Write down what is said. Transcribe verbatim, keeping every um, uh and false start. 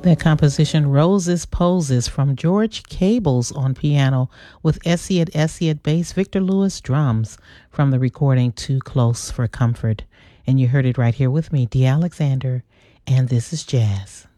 That composition, Roses Poses, from George Cables on piano with Essie at Essie at bass, Victor Lewis drums, from the recording Too Close for Comfort. And you heard it right here with me, Dee Alexander, and this is Jazz.